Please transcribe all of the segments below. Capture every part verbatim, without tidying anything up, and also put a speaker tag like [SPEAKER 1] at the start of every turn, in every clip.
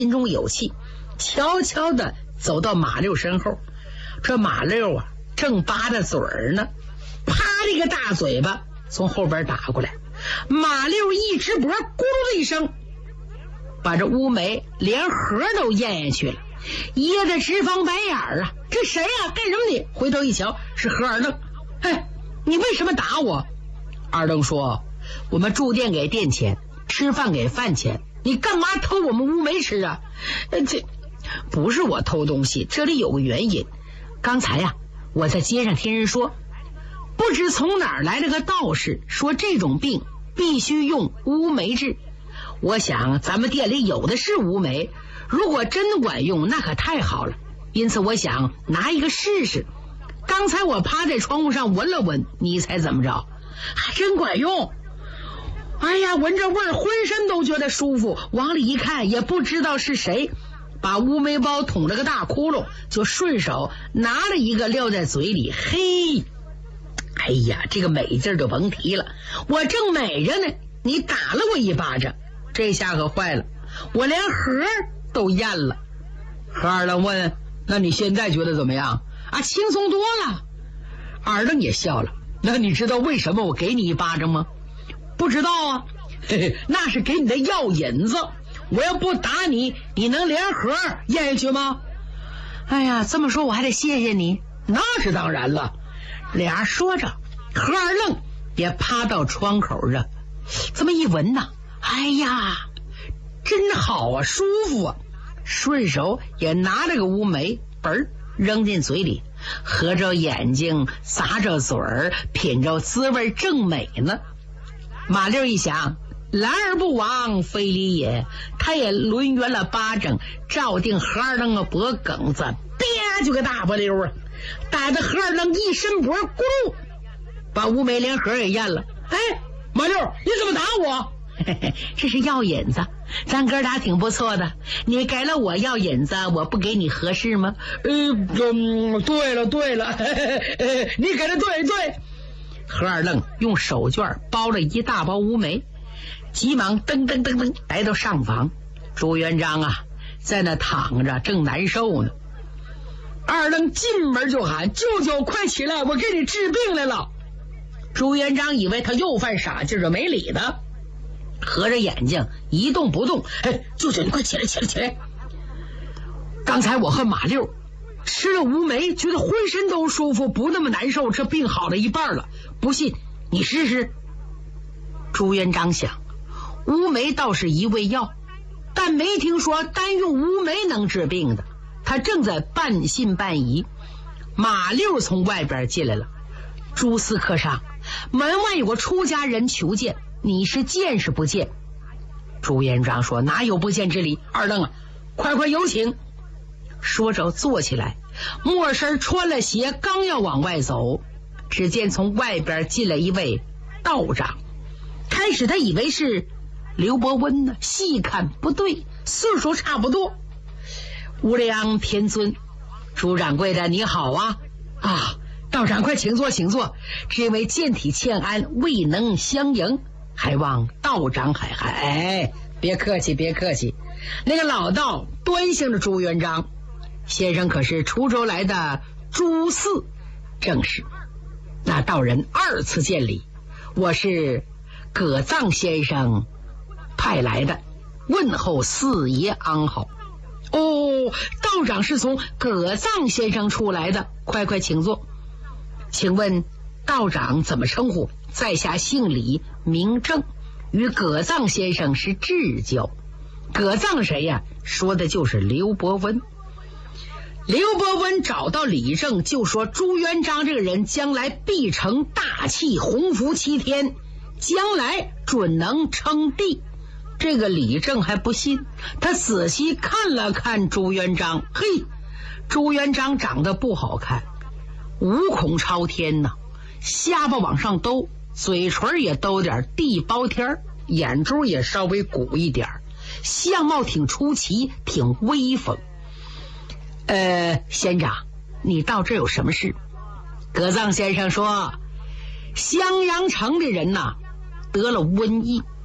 [SPEAKER 1] 心中有气，悄悄地走到马六身后。这马六啊，正扒着嘴儿呢，啪的一个大嘴巴从后边打过来。马六一直脖，咕噜的一声，把这乌梅连核都咽下去了，噎得直翻白眼儿啊！这谁呀、啊？干什么你？回头一瞧，是何二愣。哎，你为什么打我？二愣说：“我们住店给店钱，吃饭给饭钱，你干嘛偷我们乌梅吃啊？”呃，这不是我偷东西，这里有个原因。刚才呀、啊，我在街上听人说，不知从哪儿来了个道士，说这种病必须用乌梅治。我想咱们店里有的是乌梅，如果真管用，那可太好了。因此我想拿一个试试。刚才我趴在窗户上闻了闻，你猜怎么着？还真管用。哎呀，闻着味儿，浑身都觉得舒服。往里一看，也不知道是谁把乌梅包捅了个大窟窿，就顺手拿了一个撂在嘴里。嘿，哎呀，这个美劲儿就甭提了。我正美着呢，你打了我一巴掌，这下可坏了，我连核都咽了。何二愣问：“那你现在觉得怎么样？”啊，轻松多了。二愣也笑了。那你知道为什么我给你一巴掌吗？不知道啊。嘿嘿，那是给你的药引子。我要不打你，你能连核咽下去吗？哎呀，这么说我还得谢谢你。那是当然了。俩说着，何二愣也趴到窗口上，这么一闻呐，哎呀，真好啊，舒服啊。顺手也拿了个乌梅，嘣扔进嘴里，合着眼睛，咂着嘴儿，品着滋味，正美呢。马六一想，来而不往非礼也，他也抡圆了巴掌，照定何二愣个脖梗子，啪就个大不溜啊，打得何二愣一伸脖，咕噜把乌梅连核给咽了。哎，马六，你怎么打我？嘿嘿，这是药引子，咱哥俩挺不错的。你给了我药引子，我不给你合适吗？呃，嗯，对了对了，嘿嘿嘿，你给的对对。何二愣用手绢包了一大包乌梅，急忙噔噔噔噔来到上房。朱元璋啊，在那躺着正难受呢。二愣进门就喊：“舅舅，快起来，我给你治病来了。”朱元璋以为他又犯傻劲，就没理他，合着眼睛一动不动。哎，舅舅，你快起来起来起来！刚才我和马六吃了乌梅，觉得浑身都舒服，不那么难受，这病好了一半了。不信你试试。朱元璋想，乌梅倒是一味药，但没听说单用乌梅能治病的。他正在半信半疑，马六从外边进来了。朱司客上，门外有个出家人求见，你是见是不见？朱元璋说：“哪有不见之理？二愣啊，快快有请。”说着坐起来，没身穿了鞋，刚要往外走，只见从外边进来一位道长。开始他以为是刘伯温呢，细看不对，岁数差不多。无量天尊，朱掌柜的你好啊！啊，道长快请坐请坐，只因为健体欠安，未能相迎，还望道长海涵。哎，别客气别客气。那个老道端详着朱元璋，先生可是滁州来的朱四？正是。那道人二次见礼，我是葛藏先生派来的，问候四爷安好。哦，道长是从葛藏先生出来的，快快请坐。请问道长怎么称呼？在下姓李，名正，与葛藏先生是至交。葛藏谁呀？说的就是刘伯温。刘伯温找到李正，就说朱元璋这个人将来必成大器，洪福齐天，将来准能称帝。这个李正还不信，他仔细看了看朱元璋，嘿，朱元璋长得不好看，五孔朝天呐，下巴往上兜，嘴唇也兜点地包天，眼珠也稍微鼓一点，相貌挺出奇，挺威风。呃，先生，你到这有什么事？葛藏先生说，襄阳城的人呐，得了瘟疫，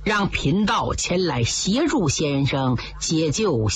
[SPEAKER 1] 让贫道前来协助先生解救